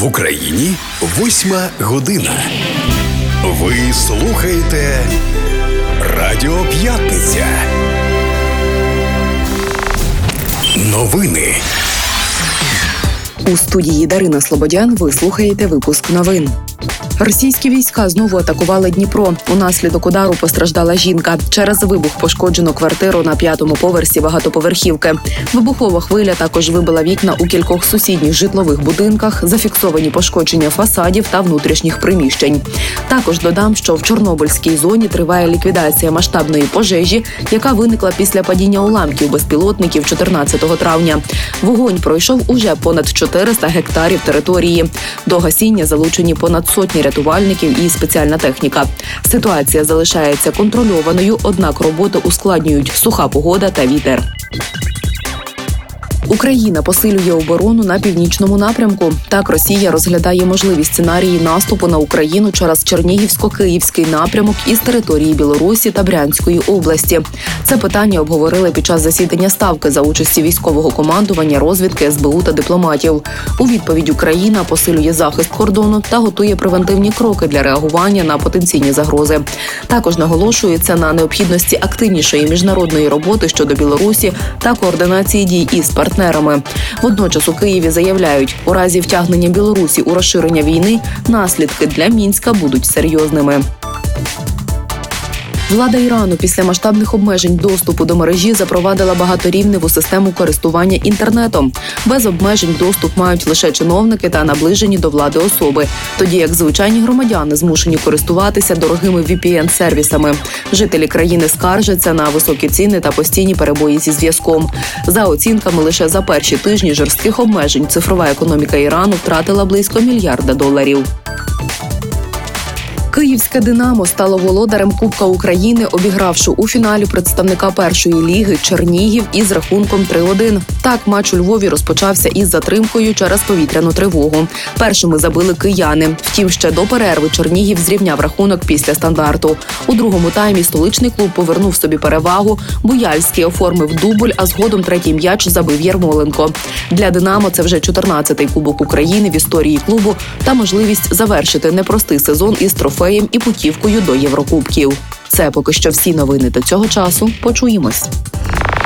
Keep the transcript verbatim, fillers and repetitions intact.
В Україні восьма година. Ви слухаєте Радіо П'ятниця. Новини. У студії Дарина Слободян ви слухаєте випуск новин. Російські війська знову атакували Дніпро. Унаслідок удару постраждала жінка. Через вибух пошкоджено квартиру на п'ятому поверсі багатоповерхівки. Вибухова хвиля також вибила вікна у кількох сусідніх житлових будинках, зафіксовані пошкодження фасадів та внутрішніх приміщень. Також додам, що в Чорнобильській зоні триває ліквідація масштабної пожежі, яка виникла після падіння уламків безпілотників чотирнадцятого травня. Вогонь пройшов уже понад чотириста гектарів території. До гасіння залучені понад сотні рятувальників і спеціальна техніка. Ситуація залишається контрольованою, однак роботи ускладнюють суха погода та вітер. Україна посилює оборону на північному напрямку. Так, Росія розглядає можливі сценарії наступу на Україну через Чернігівсько-Київський напрямок із території Білорусі та Брянської області. Це питання обговорили під час засідання Ставки за участі військового командування, розвідки, ес бе у та дипломатів. У відповідь Україна посилює захист кордону та готує превентивні кроки для реагування на потенційні загрози. Також наголошується на необхідності активнішої міжнародної роботи щодо Білорусі та координації дій із партнерами. Водночас у Києві заявляють, у разі втягнення Білорусі у розширення війни наслідки для Мінська будуть серйозними. Влада Ірану після масштабних обмежень доступу до мережі запровадила багаторівневу систему користування інтернетом. Без обмежень доступ мають лише чиновники та наближені до влади особи, тоді як звичайні громадяни змушені користуватися дорогими ві пі ен-сервісами. Жителі країни скаржаться на високі ціни та постійні перебої зі зв'язком. За оцінками, лише за перші тижні жорстких обмежень цифрова економіка Ірану втратила близько мільярда доларів. Київське «Динамо» стало володарем Кубка України, обігравши у фіналі представника першої ліги Чернігів із рахунком три один. Так, матч у Львові розпочався із затримкою через повітряну тривогу. Першими забили кияни. Втім, ще до перерви Чернігів зрівняв рахунок після стандарту. У другому таймі столичний клуб повернув собі перевагу. Буяльський оформив дубль, а згодом третій м'яч забив Ярмоленко. Для «Динамо» це вже чотирнадцятий Кубок України в історії клубу та можливість завершити непростий сезон із трофеєм і путівкою до Єврокубків. Це поки що всі новини до цього часу. Почуємось.